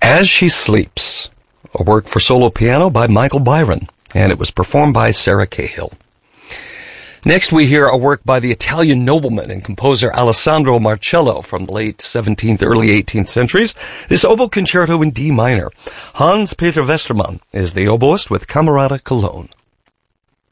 As She Sleeps, a work for solo piano by Michael Byron, and it was performed by Sarah Cahill. Next, we hear a work by the Italian nobleman and composer Alessandro Marcello from the late 17th, early 18th centuries. This oboe concerto in D minor. Hans-Peter Westermann is the oboist with Camerata Cologne.